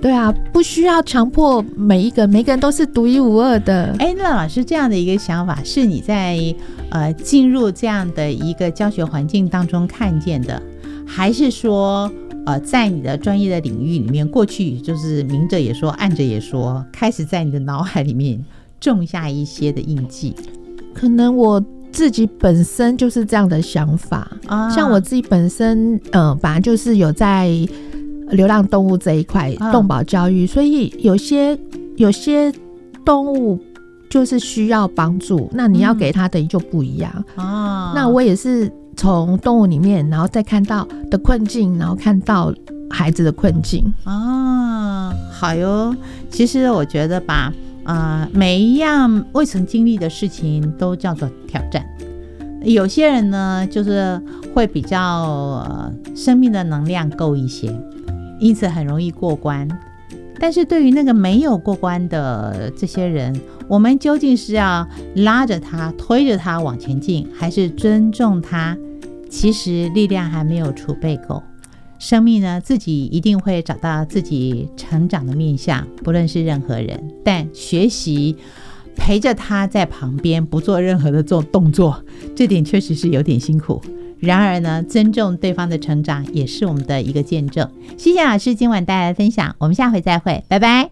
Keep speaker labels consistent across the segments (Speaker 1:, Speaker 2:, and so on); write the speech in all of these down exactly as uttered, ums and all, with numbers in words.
Speaker 1: 对啊，不需要强迫每一个，每个人都是独一无二的。
Speaker 2: 哎，那老师这样的一个想法，是你在呃进入这样的一个教学环境当中看见的，还是说呃在你的专业的领域里面，过去就是明着也说，暗着也说，开始在你的脑海里面种下一些的印记？
Speaker 1: 可能我自己本身就是这样的想法，啊、像我自己本身，呃，本来就是有在流浪动物这一块、啊、动保教育，所以有些有些动物就是需要帮助，那你要给他的就不一样、嗯啊、那我也是从动物里面，然后再看到的困境，然后看到孩子的困境
Speaker 2: 啊，好哟。其实我觉得吧，呃，每一样未曾经历的事情都叫做挑战。有些人呢，就是会比较、呃、生命的能量够一些，因此很容易过关。但是对于那个没有过关的这些人，我们究竟是要拉着他推着他往前进，还是尊重他？其实力量还没有储备够，生命呢自己一定会找到自己成长的面向，不论是任何人，但学习陪着他在旁边不做任何的做动作，这点确实是有点辛苦。然而呢，尊重对方的成长也是我们的一个见证。谢谢老师今晚带来的分享，我们下回再会，拜拜。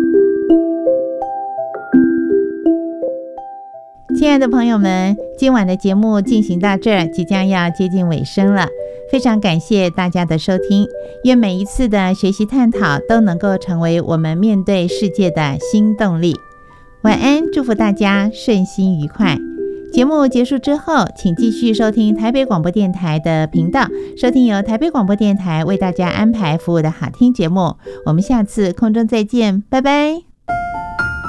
Speaker 2: 亲爱的朋友们，今晚的节目进行到这儿，即将要接近尾声了，非常感谢大家的收听，愿每一次的学习探讨都能够成为我们面对世界的新动力。晚安，祝福大家顺心愉快。节目结束之后，请继续收听台北广播电台的频道，收听由台北广播电台为大家安排服务的好听节目。我们下次空中再见，拜拜。